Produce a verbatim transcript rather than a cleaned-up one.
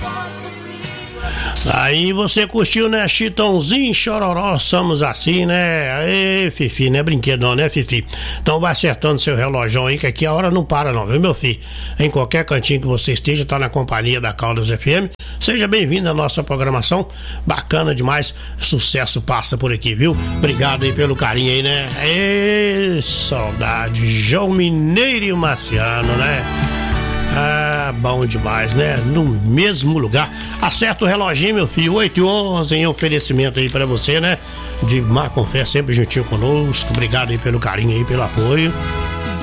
Aí você curtiu, né? Chitãozinho, Chororó, somos assim, né? Ei, Fifi, não é brinquedo não, né, Fifi? Então vai acertando seu relógio aí, que aqui a hora não para não, viu, meu filho? Em qualquer cantinho que você esteja, tá na companhia da Caldas F M. Seja bem-vindo à nossa programação. Bacana demais. Sucesso passa por aqui, viu? Obrigado aí pelo carinho aí, né? Ei, saudade. João Mineiro e o Marciano, né? Ah, bom demais, né? No mesmo lugar. Acerta o reloginho, meu filho. oito e onze em oferecimento aí pra você, né? De Mar com Fé, sempre juntinho conosco. Obrigado aí pelo carinho aí, pelo apoio.